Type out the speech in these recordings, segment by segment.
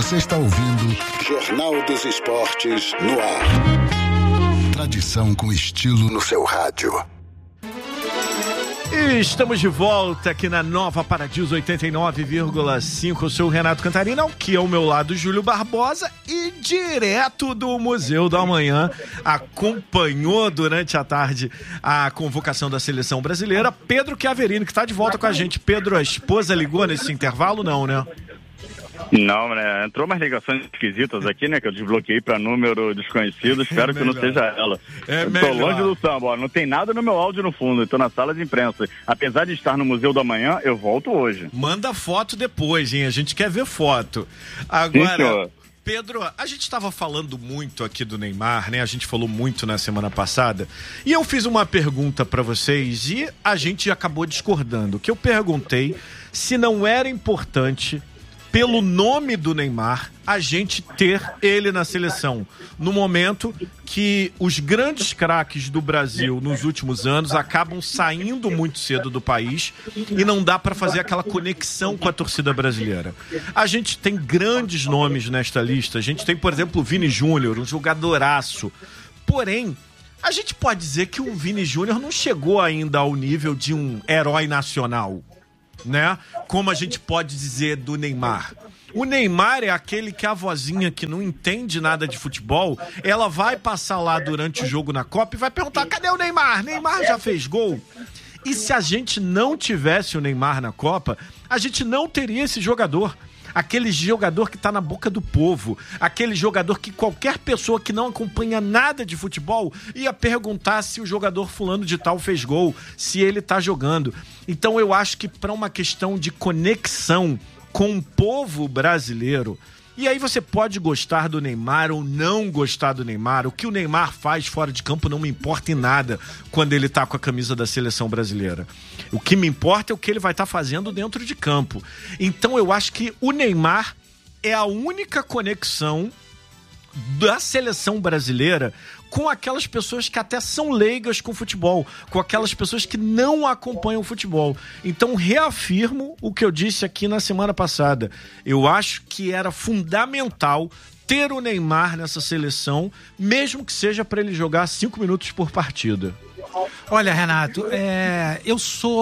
Você está ouvindo Jornal dos Esportes no ar. Tradição com estilo no seu rádio. E estamos de volta aqui na Nova Paradiso 89,5. Eu sou o Renato Cantarina, que ao meu lado Júlio Barbosa, e direto do Museu da Manhã acompanhou durante a tarde a convocação da seleção brasileira, Pedro Chiaverini, que está de volta com a gente. Pedro, a esposa ligou nesse intervalo? Não, né? Não, né? Entrou umas ligações esquisitas aqui, né? Que eu desbloqueei para número desconhecido. Espero que não seja ela. Tô longe do samba, ó. Não tem nada no meu áudio no fundo. Estou na sala de imprensa. Apesar de estar no Museu da Manhã, eu volto hoje. Manda foto depois, hein? A gente quer ver foto. Agora, Pedro, a gente estava falando muito aqui do Neymar, né? A gente falou muito na semana passada. E eu fiz uma pergunta para vocês e a gente acabou discordando. Que eu perguntei se não era importante, pelo nome do Neymar, a gente ter ele na seleção, no momento que os grandes craques do Brasil nos últimos anos acabam saindo muito cedo do país e não dá para fazer aquela conexão com a torcida brasileira. A gente tem grandes nomes nesta lista, a gente tem, por exemplo, o Vini Júnior, um jogadoraço, porém, a gente pode dizer que o Vini Júnior não chegou ainda ao nível de um herói nacional, né? Como a gente pode dizer do Neymar. O Neymar é aquele que a vozinha que não entende nada de futebol, ela vai passar lá durante o jogo na Copa e vai perguntar: cadê o Neymar? Neymar já fez gol? E se a gente não tivesse o Neymar na Copa, a gente não teria esse jogador. Aquele jogador que está na boca do povo, aquele jogador que qualquer pessoa que não acompanha nada de futebol ia perguntar se o jogador fulano de tal fez gol, se ele está jogando. Então eu acho que para uma questão de conexão com o povo brasileiro, e aí você pode gostar do Neymar ou não gostar do Neymar, o que o Neymar faz fora de campo não me importa em nada quando ele tá com a camisa da seleção brasileira. O que me importa é o que ele vai estar fazendo dentro de campo. Então eu acho que o Neymar é a única conexão da seleção brasileira com aquelas pessoas que até são leigas com futebol, com aquelas pessoas que não acompanham o futebol. Então, reafirmo o que eu disse aqui na semana passada. Eu acho que era fundamental ter o Neymar nessa seleção, mesmo que seja para ele jogar 5 minutos por partida. Olha, Renato, eu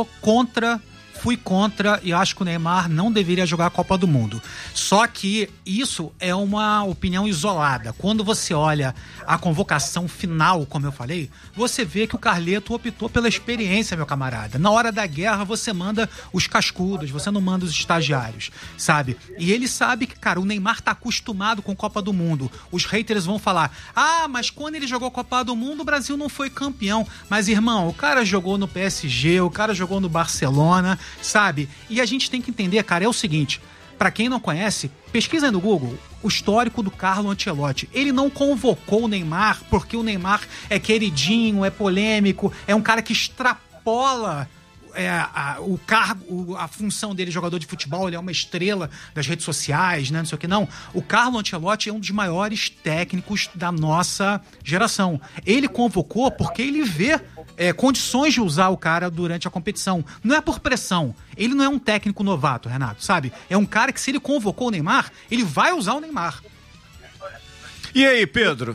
fui contra e acho que o Neymar não deveria jogar a Copa do Mundo. Só que isso é uma opinião isolada. Quando você olha a convocação final, como eu falei, você vê que o Carleto optou pela experiência, meu camarada. Na hora da guerra, você manda os cascudos, você não manda os estagiários, sabe? E ele sabe que, cara, o Neymar tá acostumado com Copa do Mundo. Os haters vão falar: ah, mas quando ele jogou Copa do Mundo, o Brasil não foi campeão. Mas, irmão, o cara jogou no PSG, o cara jogou no Barcelona, sabe? E a gente tem que entender, cara, é o seguinte: pra quem não conhece, pesquisa aí no Google o histórico do Carlo Ancelotti. Ele não convocou o Neymar porque o Neymar é queridinho, é polêmico, é um cara que extrapola o cargo, a função dele, jogador de futebol. Ele é uma estrela das redes sociais, né? Não sei o que, não. O Carlo Ancelotti é um dos maiores técnicos da nossa geração. Ele convocou porque ele vê condições de usar o cara durante a competição. Não é por pressão. Ele não é um técnico novato, Renato, sabe? É um cara que, se ele convocou o Neymar, ele vai usar o Neymar. E aí, Pedro?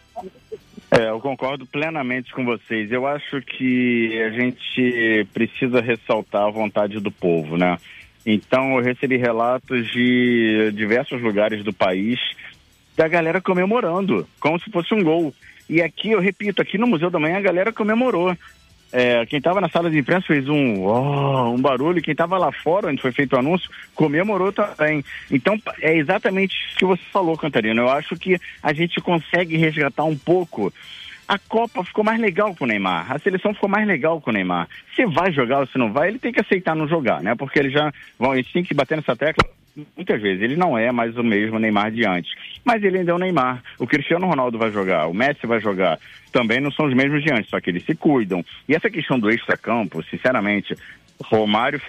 Eu concordo plenamente com vocês. Eu acho que a gente precisa ressaltar a vontade do povo, né? Então, eu recebi relatos de diversos lugares do país da galera comemorando, como se fosse um gol. E aqui, eu repito, aqui no Museu da Manhã a galera comemorou. Quem estava na sala de imprensa fez um barulho, quem estava lá fora, onde foi feito o anúncio, comemorou também. Então, é exatamente isso que você falou, Cantarina. Eu acho que a gente consegue resgatar um pouco. A Copa ficou mais legal com o Neymar, a seleção ficou mais legal com o Neymar. Se vai jogar ou se não vai, ele tem que aceitar não jogar, né? Porque eles têm que bater nessa tecla muitas vezes. Ele não é mais o mesmo Neymar de antes, mas ele ainda é o Neymar. O Cristiano Ronaldo vai jogar, o Messi vai jogar, também não são os mesmos de antes, só que eles se cuidam. E essa questão do extracampo, sinceramente, Romário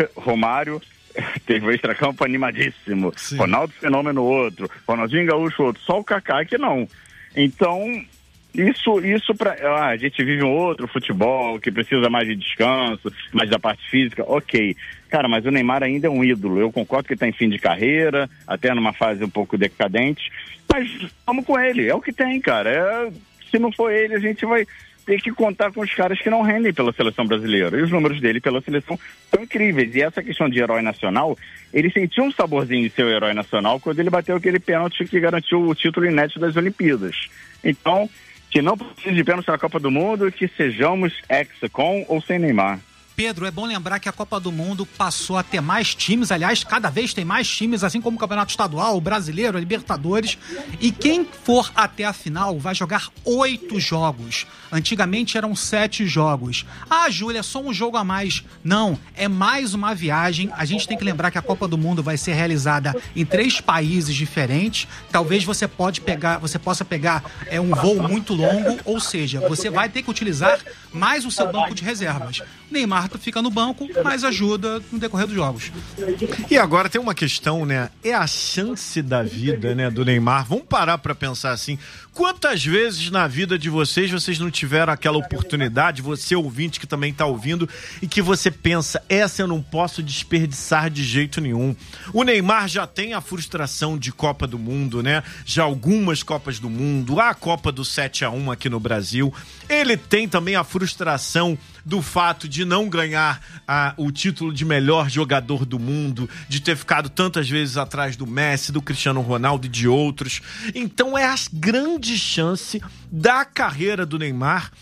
teve o extracampo animadíssimo. Sim. Ronaldo Fenômeno outro, Ronaldinho Gaúcho outro, só o Kaká que não. Então, Isso a gente vive um outro futebol que precisa mais de descanso, mais da parte física, ok. Cara, mas o Neymar ainda é um ídolo. Eu concordo que ele está em fim de carreira, até numa fase um pouco decadente, mas vamos com ele, é o que tem, cara. Se não for ele, a gente vai ter que contar com os caras que não rendem pela seleção brasileira. E os números dele pela seleção são incríveis. E essa questão de herói nacional, ele sentiu um saborzinho de ser o herói nacional quando ele bateu aquele pênalti que garantiu o título inédito das Olimpíadas. Então, que não precise de pênalti na Copa do Mundo, que sejamos com ou sem Neymar. Pedro, é bom lembrar que a Copa do Mundo passou a ter mais times, aliás, cada vez tem mais times, assim como o Campeonato Estadual, o Brasileiro, a Libertadores, e quem for até a final vai jogar 8 jogos. Antigamente eram 7 jogos. Ah, Júlia, é só um jogo a mais. Não, é mais uma viagem. A gente tem que lembrar que a Copa do Mundo vai ser realizada em 3 países diferentes. Talvez você possa pegar um voo muito longo, ou seja, você vai ter que utilizar mais o seu banco de reservas. Neymar fica no banco, mas ajuda no decorrer dos jogos. E agora tem uma questão, né? É a chance da vida, né, do Neymar. Vamos parar pra pensar assim. Quantas vezes na vida de vocês não tiveram aquela oportunidade, você ouvinte que também tá ouvindo, e que você pensa, essa eu não posso desperdiçar de jeito nenhum. O Neymar já tem a frustração de Copa do Mundo, né? Já algumas Copas do Mundo, a Copa do 7-1 aqui no Brasil. Ele tem também a frustração do fato de não ganhar o título de melhor jogador do mundo, de ter ficado tantas vezes atrás do Messi, do Cristiano Ronaldo e de outros. Então é a grande chance da carreira do Neymar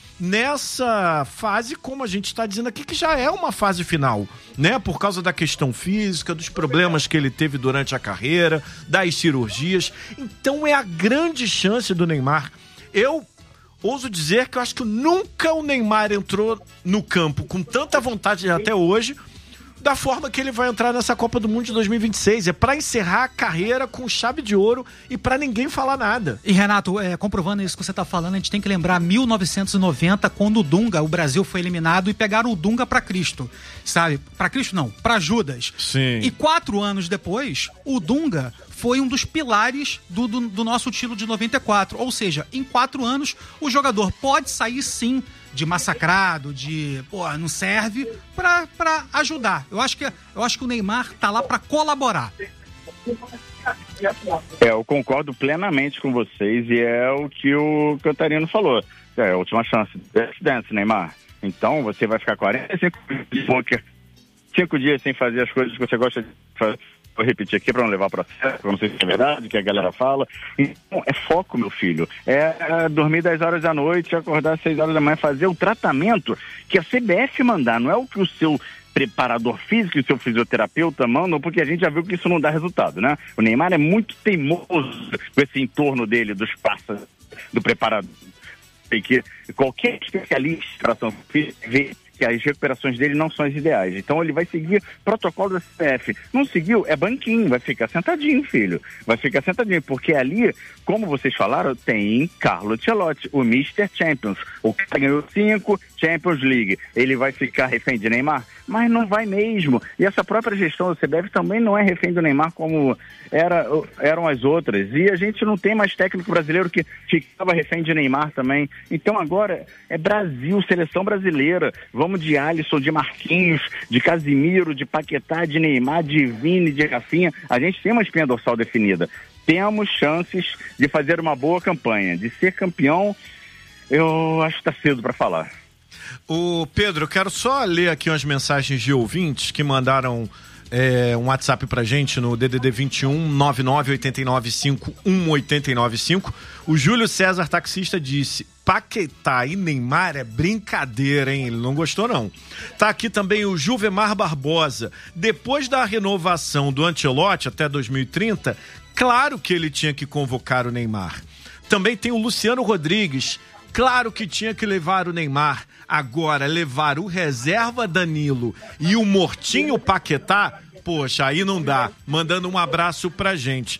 nessa fase, como a gente está dizendo aqui, que já é uma fase final, né? Por causa da questão física, dos problemas que ele teve durante a carreira, das cirurgias. Então é a grande chance do Neymar. Eu ouso dizer que eu acho que nunca o Neymar entrou no campo com tanta vontade até hoje, da forma que ele vai entrar nessa Copa do Mundo de 2026. É para encerrar a carreira com chave de ouro e para ninguém falar nada. E Renato, comprovando isso que você tá falando, a gente tem que lembrar 1990, quando o Dunga, o Brasil foi eliminado e pegaram o Dunga para Cristo, sabe? Para Cristo não, para Judas. Sim. E 4 anos depois, o Dunga foi um dos pilares do nosso título de 94. Ou seja, em 4 anos, o jogador pode sair sim de massacrado, não serve, pra ajudar. Eu acho que o Neymar tá lá pra colaborar. Eu concordo plenamente com vocês e é o que o Cantarino falou. É a última chance. Dance, Neymar. Então você vai ficar 45 dias de poker, 5 dias sem fazer as coisas que você gosta de fazer. Vou repetir aqui para não levar processo, para não sei se é verdade, que a galera fala. Então, é foco, meu filho. É dormir 10 horas da noite, acordar às 6 horas da manhã, fazer o tratamento que a CBF mandar. Não é o que o seu preparador físico e o seu fisioterapeuta mandam, porque a gente já viu que isso não dá resultado, né? O Neymar é muito teimoso com esse entorno dele, dos passos, do preparador. Tem que qualquer especialista em tração física vê que as recuperações dele não são as ideais. Então ele vai seguir protocolo da CBF. Não seguiu, é banquinho, vai ficar sentadinho, filho. Vai ficar sentadinho, porque ali, como vocês falaram, tem Carlo Ancelotti, o Mr. Champions. O cara ganhou 5 Champions League. Ele vai ficar refém de Neymar? Mas não vai mesmo. E essa própria gestão da CBF também não é refém do Neymar como eram as outras. E a gente não tem mais técnico brasileiro que ficava refém de Neymar também. Então agora é Brasil, seleção brasileira. Vamos de Alisson, de Marquinhos, de Casimiro, de Paquetá, de Neymar, de Vini, de Rafinha. A gente tem uma espinha dorsal definida. Temos chances de fazer uma boa campanha. De ser campeão, eu acho que está cedo para falar. Ô Pedro, eu quero só ler aqui umas mensagens de ouvintes que mandaram um WhatsApp pra gente no DDD 21 99895 1895. O Júlio César, taxista, disse: Paquetá e Neymar é brincadeira, hein? Ele não gostou, não. Tá aqui também o Juvemar Barbosa. Depois da renovação do Ancelotti até 2030, claro que ele tinha que convocar o Neymar. Também tem o Luciano Rodrigues. Claro que tinha que levar o Neymar. Agora, levar o reserva Danilo e o mortinho Paquetá, poxa, aí não dá. Mandando um abraço pra gente.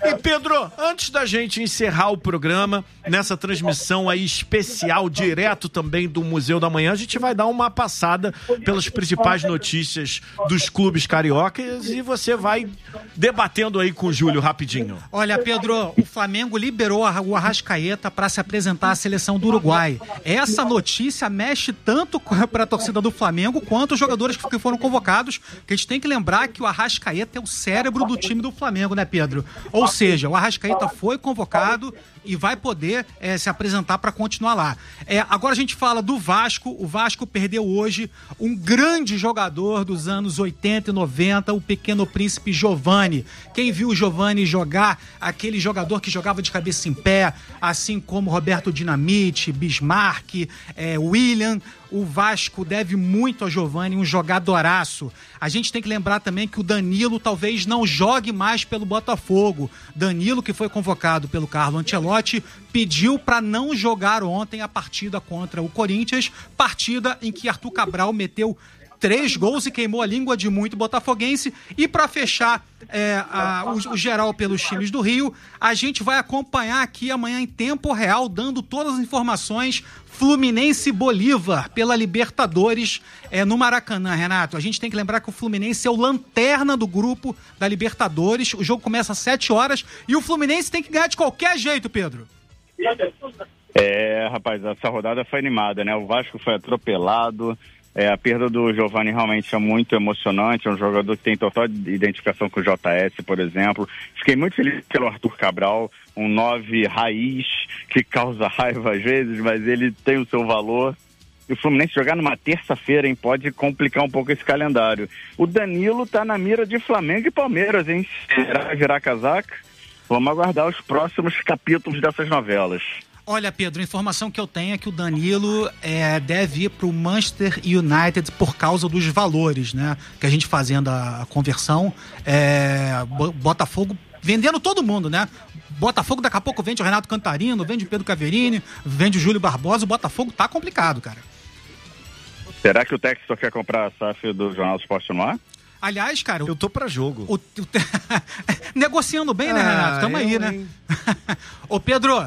E Pedro, antes da gente encerrar o programa, nessa transmissão aí especial, direto também do Museu da Manhã, a gente vai dar uma passada pelas principais notícias dos clubes cariocas e você vai debatendo aí com o Júlio rapidinho. Olha, Pedro, o Flamengo liberou o Arrascaeta para se apresentar à seleção do Uruguai. Essa notícia mexe tanto para a torcida do Flamengo quanto os jogadores que foram convocados, que a gente tem que lembrar que o Arrascaeta é o cérebro do time do Flamengo, né, Pedro? Ou seja, o Arrascaeta foi convocado e vai poder se apresentar para continuar lá. Agora a gente fala do Vasco. O Vasco perdeu hoje um grande jogador dos anos 80 e 90, o Pequeno Príncipe Giovani. Quem viu o Giovani jogar, aquele jogador que jogava de cabeça em pé, assim como Roberto Dinamite, Bismarck, William, o Vasco deve muito a Giovani, um jogadoraço. A gente tem que lembrar também que o Danilo talvez não jogue mais pelo Botafogo. Danilo, que foi convocado pelo Carlo Ancelotti, pediu para não jogar ontem a partida contra o Corinthians, partida em que Arthur Cabral meteu 3 gols e queimou a língua de muito botafoguense. E para fechar o geral pelos times do Rio, a gente vai acompanhar aqui amanhã em tempo real, dando todas as informações. Fluminense e Bolívar pela Libertadores no Maracanã, Renato. A gente tem que lembrar que o Fluminense é o lanterna do grupo da Libertadores. O jogo começa às 7 horas e o Fluminense tem que ganhar de qualquer jeito, Pedro. Rapaz, essa rodada foi animada, né? O Vasco foi atropelado. A perda do Giovani realmente é muito emocionante, é um jogador que tem total identificação com o JS, por exemplo. Fiquei muito feliz pelo Arthur Cabral, um 9 raiz, que causa raiva às vezes, mas ele tem o seu valor. E o Fluminense jogar numa terça-feira, hein, pode complicar um pouco esse calendário. O Danilo tá na mira de Flamengo e Palmeiras, hein? Será virar casaca? Vamos aguardar os próximos capítulos dessas novelas. Olha, Pedro, a informação que eu tenho é que o Danilo deve ir para o Manchester United por causa dos valores, né? Que a gente fazendo a conversão, Botafogo vendendo todo mundo, né? Botafogo daqui a pouco vende o Renato Cantarino, vende o Pedro Caverini, vende o Júlio Barbosa. O Botafogo tá complicado, cara. Será que o Textor quer comprar a SAF do Jornal do Esporte no Ar? Aliás, cara... Eu tô pra jogo. Negociando bem, né, Renato? Tamo aí, né? Ô, Pedro...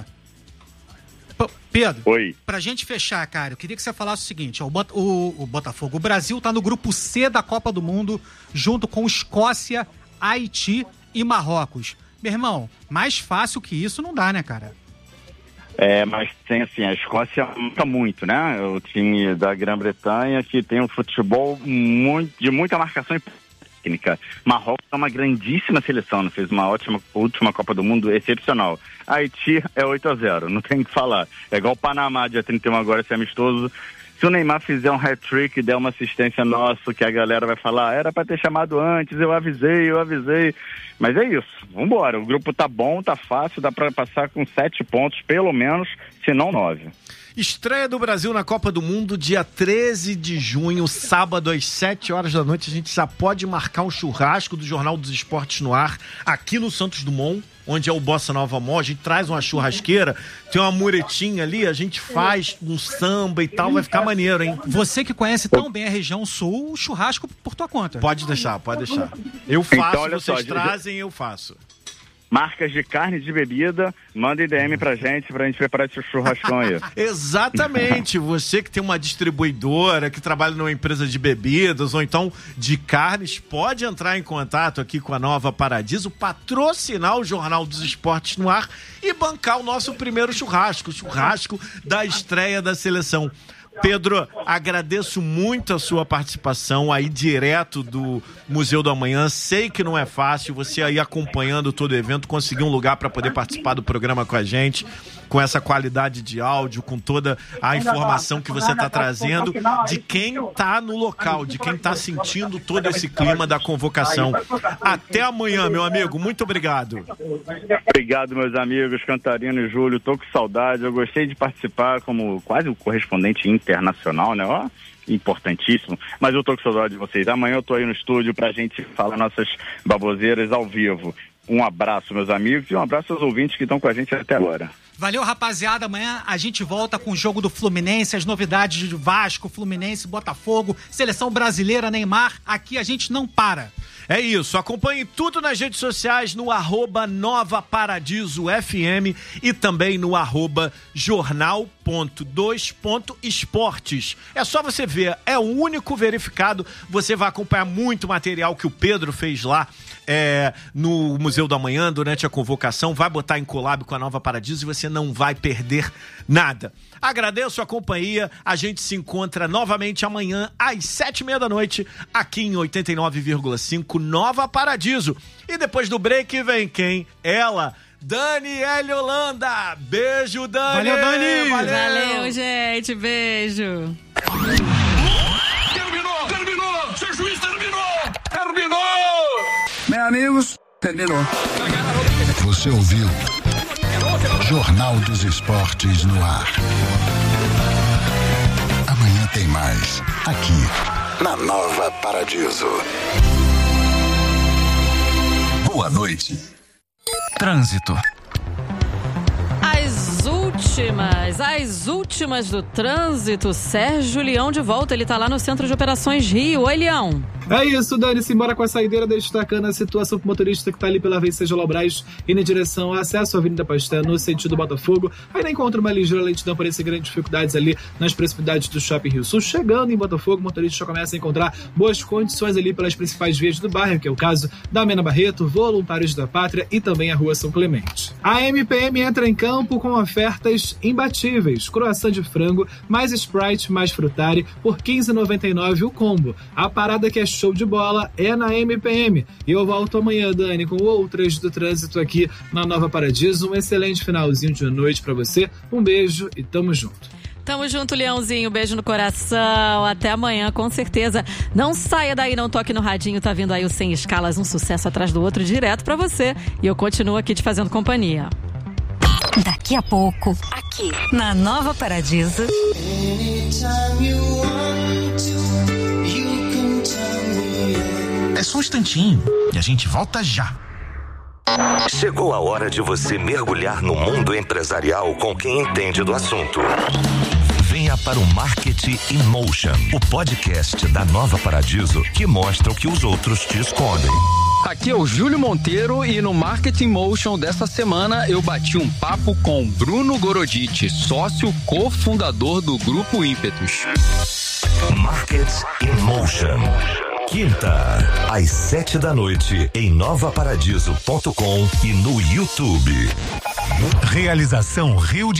Pedro, oi. Pra gente fechar, cara, eu queria que você falasse o seguinte, ó, o Botafogo, o Brasil tá no grupo C da Copa do Mundo, junto com Escócia, Haiti e Marrocos. Meu irmão, mais fácil que isso não dá, né, cara? Mas tem assim, a Escócia luta muito, né? O time da Grã-Bretanha que tem um futebol de muita marcação e técnica. Marrocos é uma grandíssima seleção, né? Fez uma última Copa do Mundo excepcional. Haiti é 8-0, não tem o que falar. É igual o Panamá, dia 31 agora, esse amistoso. Se o Neymar fizer um hat-trick e der uma assistência nossa, que a galera vai falar, era pra ter chamado antes, eu avisei. Mas é isso, vambora. O grupo tá bom, tá fácil, dá pra passar com 7 pontos, pelo menos, se não 9. Estreia do Brasil na Copa do Mundo, dia 13 de junho, sábado às 7 horas da noite. A gente já pode marcar um churrasco do Jornal dos Esportes no ar, aqui no Santos Dumont, onde é o Bossa Nova Mó. A gente traz uma churrasqueira, tem uma muretinha ali, a gente faz um samba e tal, vai ficar maneiro, hein? Você que conhece tão bem a região sul, o churrasco por tua conta. Pode deixar. Eu faço, então, olha vocês só, trazem, eu faço. Marcas de carne e de bebida, mandem DM pra gente preparar esse churrascão aí. Exatamente, você que tem uma distribuidora, que trabalha numa empresa de bebidas ou então de carnes, pode entrar em contato aqui com a Nova Paradiso, patrocinar o Jornal dos Esportes no ar e bancar o nosso primeiro churrasco da estreia da seleção. Pedro, agradeço muito a sua participação aí direto do Museu do Amanhã. Sei que não é fácil, você aí acompanhando todo o evento, conseguir um lugar para poder participar do programa com a gente, com essa qualidade de áudio, com toda a informação que você está trazendo de quem está no local, de quem está sentindo todo esse clima da convocação. Até amanhã, meu amigo. Muito obrigado. Obrigado, meus amigos, Cantarino e Júlio. Tô com saudade. Eu gostei de participar como quase um correspondente internacional, né? Ó, importantíssimo. Mas eu tô com saudade de vocês. Amanhã eu tô aí no estúdio pra gente falar nossas baboseiras ao vivo. Um abraço, meus amigos, e um abraço aos ouvintes que estão com a gente até agora. Valeu, rapaziada. Amanhã a gente volta com o jogo do Fluminense, as novidades de Vasco, Fluminense, Botafogo, Seleção Brasileira, Neymar. Aqui a gente não para. É isso, acompanhe tudo nas redes sociais no @NovaParadisoFM e também no @jornal.2.esportes. É só você ver, é o único verificado, você vai acompanhar muito material que o Pedro fez lá no Museu do Amanhã durante a convocação, vai botar em collab com a Nova Paradiso e você não vai perder nada. Agradeço a companhia, a gente se encontra novamente amanhã às 7h30 da noite, aqui em 89,5 Nova Paradiso. E depois do break vem quem? Ela, Daniele Holanda. Beijo, Dani. Valeu, Dani. Valeu, gente. Beijo. Terminou. Seu juiz terminou. Meus amigos, terminou. Você ouviu Jornal dos Esportes no ar. Amanhã tem mais, aqui na Nova Paradiso. Boa noite. Trânsito. As últimas do trânsito. Sérgio Leão de volta, ele tá lá no Centro de Operações Rio. Oi, Leão. É isso, Dani-se embora com a saideira, destacando a situação pro motorista que tá ali pela Venceslau Braz, indo em direção ao acesso à Avenida Pasteur, no sentido Botafogo. Ainda encontra uma ligeira lentidão por grandes dificuldades ali nas proximidades do Shopping Rio Sul. Chegando em Botafogo, o motorista já começa a encontrar boas condições ali pelas principais vias do bairro, que é o caso da Mena Barreto, Voluntários da Pátria e também a Rua São Clemente. A MPM entra em campo com ofertas imbatíveis. Croissant de frango, mais Sprite, mais Frutari, por R$ 15,99 o combo. A parada que é show de bola é na MPM. E eu volto amanhã, Dani, com outras do trânsito aqui na Nova Paradiso. Um excelente finalzinho de noite pra você. Um beijo e tamo junto. Tamo junto, Leãozinho. Beijo no coração. Até amanhã, com certeza. Não saia daí, não toque no radinho. Tá vindo aí o Sem Escalas, um sucesso atrás do outro, direto pra você. E eu continuo aqui te fazendo companhia. Daqui a pouco, aqui na Nova Paradiso. É só um instantinho e a gente volta já. Chegou a hora de você mergulhar no mundo empresarial com quem entende do assunto. Venha para o Marketing in Motion, o podcast da Nova Paradiso que mostra o que os outros te escondem. Aqui é o Júlio Monteiro e no Marketing Motion dessa semana eu bati um papo com Bruno Goroditi, sócio cofundador do Grupo Ímpetus. Marketing in Motion. Quinta, às 7 da noite, em novaparadiso.com e no YouTube. Realização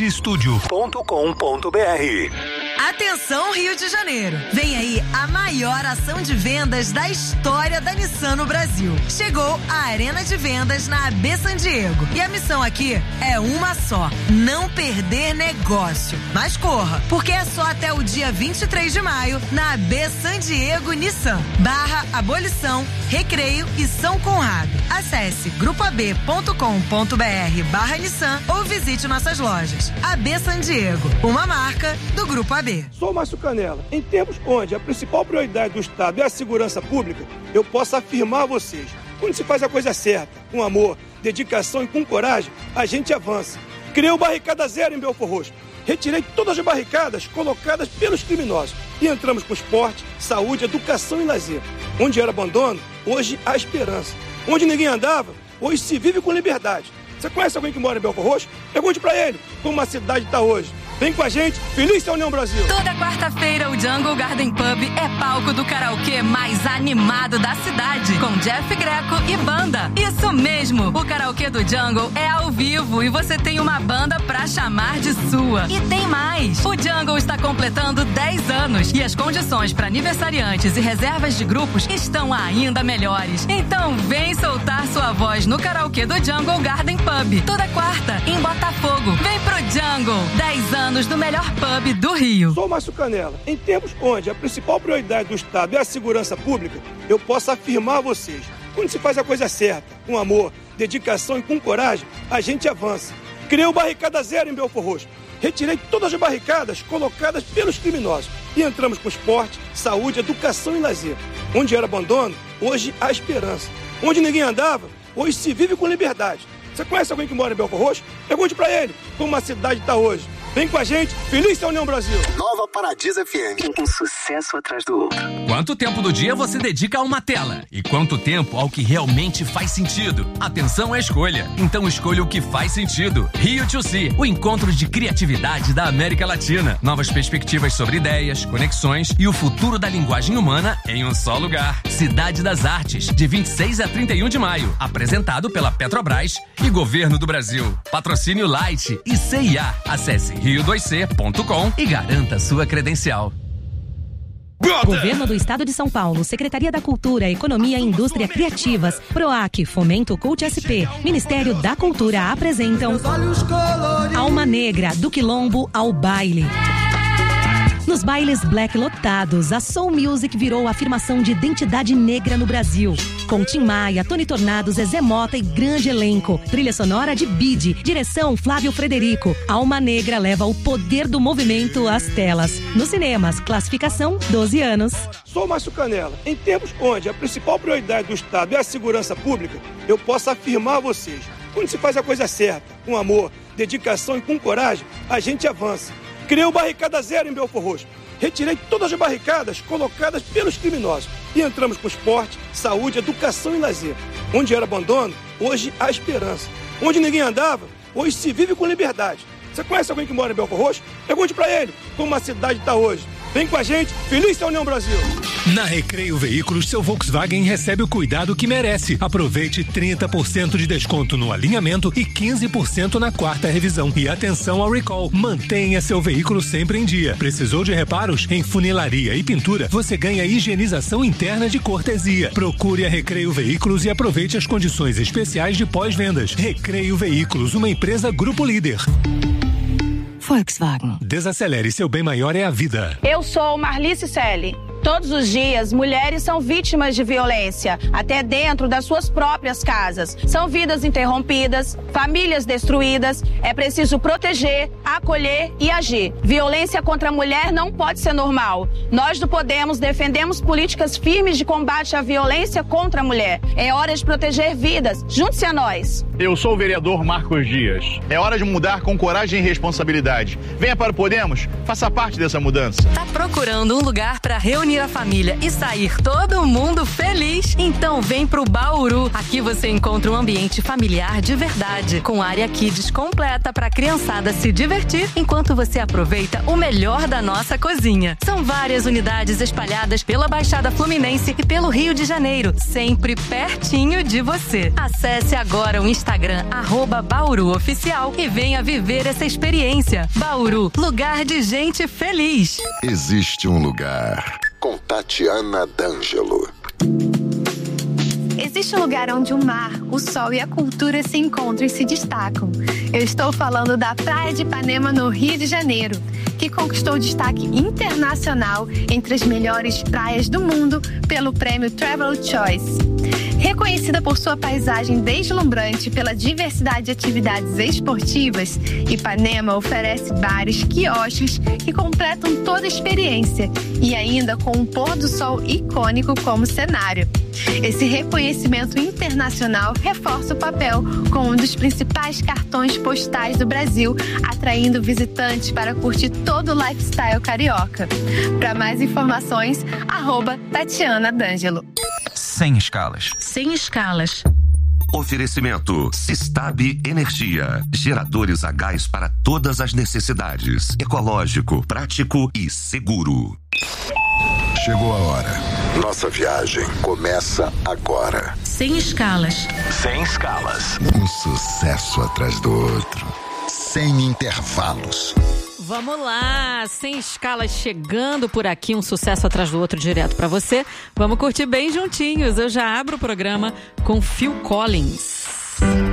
riodestudio.com.br. Atenção, Rio de Janeiro! Vem aí a maior ação de vendas da história da Nissan no Brasil. Chegou a Arena de Vendas na AB San Diego. E a missão aqui é uma só: não perder negócio. Mas corra, porque é só até o dia 23 de maio na AB San Diego Nissan, /Abolição, Recreio e São Conrado. Acesse grupoab.com.br/Nissan ou visite nossas lojas. AB San Diego, uma marca do Grupo AB. Sou Márcio Canela. Em tempos onde a principal prioridade do Estado é a segurança pública, eu posso afirmar a vocês: quando se faz a coisa certa, com amor, dedicação e com coragem, a gente avança. Criei o Barricada Zero em Belfor Roxo. Retirei todas as barricadas colocadas pelos criminosos e entramos com esporte, saúde, educação e lazer. Onde era abandono, hoje há esperança. Onde ninguém andava, hoje se vive com liberdade. Você conhece alguém que mora em Belfor Roxo? Pergunte pra ele como a cidade está hoje. Vem com a gente, feliz da União Brasil. Toda quarta-feira o Jungle Garden Pub é palco do karaokê mais animado da cidade, com Jeff Greco e banda. Isso mesmo, o karaokê do Jungle é ao vivo e você tem uma banda pra chamar de sua. E tem mais, o Jungle está completando 10 anos e as condições para aniversariantes e reservas de grupos estão ainda melhores. Então vem soltar sua voz no karaokê do Jungle Garden Pub, toda quarta, em Botafogo. Vem pro Jungle, 10 anos do melhor pub do Rio. Sou Márcio Canela. Em tempos onde a principal prioridade do Estado é a segurança pública, eu posso afirmar a vocês: quando se faz a coisa certa, com amor, dedicação e com coragem, a gente avança. Criei o Barricada Zero em Belfor Roxo. Retirei todas as barricadas colocadas pelos criminosos e entramos com esporte, saúde, educação e lazer. Onde era abandono, hoje há esperança. Onde ninguém andava, hoje se vive com liberdade. Você conhece alguém que mora em Belfor Roxo? Pergunte pra ele como a cidade está hoje. Vem com a gente, feliz é a União Brasil. Nova Paradisa FM. Um sucesso atrás do outro. Quanto tempo do dia você dedica a uma tela? E quanto tempo ao que realmente faz sentido? Atenção à escolha. Então escolha o que faz sentido. Rio to See, o encontro de criatividade da América Latina. Novas perspectivas sobre ideias, conexões e o futuro da linguagem humana em um só lugar. Cidade das Artes, de 26 a 31 de maio. Apresentado pela Petrobras e Governo do Brasil. Patrocínio Light e CIA. Acesse rio2c.com e garanta sua credencial. Governo do Estado de São Paulo, Secretaria da Cultura, Economia e Indústria Criativas, PROAC, Fomento Cult SP, Ministério da Cultura apresentam Alma Negra, do Quilombo ao Baile. Nos bailes black lotados, a Soul Music virou a afirmação de identidade negra no Brasil. Com Tim Maia, Tony Tornado, Zezé Mota e grande elenco. Trilha sonora de Bide, direção Flávio Frederico. Alma Negra leva o poder do movimento às telas. Nos cinemas, classificação 12 anos. Sou Márcio Canela. Em tempos onde a principal prioridade do Estado é a segurança pública, eu posso afirmar a vocês, quando se faz a coisa certa, com amor, dedicação e com coragem, a gente avança. Criei o Barricada Zero em Belford Roxo. Retirei todas as barricadas colocadas pelos criminosos. E entramos com esporte, saúde, educação e lazer. Onde era abandono, hoje há esperança. Onde ninguém andava, hoje se vive com liberdade. Você conhece alguém que mora em Belford Roxo? Pergunte pra ele como a cidade está hoje. Vem com a gente, feliz é a União Brasil. Na Recreio Veículos, seu Volkswagen recebe o cuidado que merece. Aproveite 30% de desconto no alinhamento e 15% na quarta revisão. E atenção ao recall, mantenha seu veículo sempre em dia. Precisou de reparos? Em funilaria e pintura, você ganha higienização interna de cortesia. Procure a Recreio Veículos e aproveite as condições especiais de pós-vendas. Recreio Veículos, uma empresa Grupo Líder. Volkswagen. Desacelere, seu bem maior é a vida. Eu sou Marlice Selle. Todos os dias, mulheres são vítimas de violência, até dentro das suas próprias casas. São vidas interrompidas, famílias destruídas. É preciso proteger, acolher e agir. Violência contra a mulher não pode ser normal. Nós do Podemos defendemos políticas firmes de combate à violência contra a mulher. É hora de proteger vidas. Junte-se a nós. Eu sou o vereador Marcos Dias. É hora de mudar com coragem e responsabilidade. Venha para o Podemos, faça parte dessa mudança. Tá procurando um lugar para reunir a família e sair todo mundo feliz? Então vem pro Bauru. Aqui você encontra um ambiente familiar de verdade, com área kids completa para a criançada se divertir enquanto você aproveita o melhor da nossa cozinha. São várias unidades espalhadas pela Baixada Fluminense e pelo Rio de Janeiro, sempre pertinho de você. Acesse agora o Instagram @BauruOficial e venha viver essa experiência. Bauru, lugar de gente feliz. Existe um lugar com Tatiana D'Angelo. Existe um lugar onde o mar, o sol e a cultura se encontram e se destacam. Eu estou falando da Praia de Ipanema, no Rio de Janeiro, que conquistou destaque internacional entre as melhores praias do mundo pelo prêmio Travel Choice. Reconhecida por sua paisagem deslumbrante e pela diversidade de atividades esportivas, Ipanema oferece bares, quiosques que completam toda a experiência e ainda com um pôr do sol icônico como cenário. Esse reconhecimento internacional reforça o papel como um dos principais cartões postais do Brasil, atraindo visitantes para curtir todo o lifestyle carioca. Para mais informações, @Tatiana D'Angelo. Sem escalas. Sem escalas. Oferecimento Sistab Energia. Geradores a gás para todas as necessidades. Ecológico, prático e seguro. Chegou a hora. Nossa viagem começa agora. Sem escalas. Sem escalas. Um sucesso atrás do outro. Sem intervalos. Vamos lá, Sem Escalas chegando por aqui, um sucesso atrás do outro direto pra você. Vamos curtir bem juntinhos. Eu já abro o programa com Phil Collins.